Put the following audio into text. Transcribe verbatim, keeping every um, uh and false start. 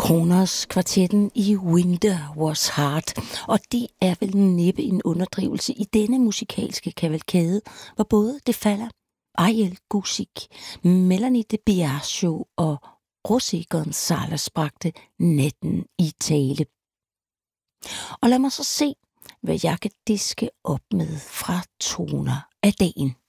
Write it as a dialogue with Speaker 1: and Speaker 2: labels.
Speaker 1: Kronos kvartetten i Winter Was Hard, og det er vel næppe en underdrivelse i denne musikalske kavalkade, hvor både det falder Ariel Guzic, Melanie de Biasio og José González bragte natten i tale. Og lad mig så se, hvad jeg kan diske op med fra toner af dagen.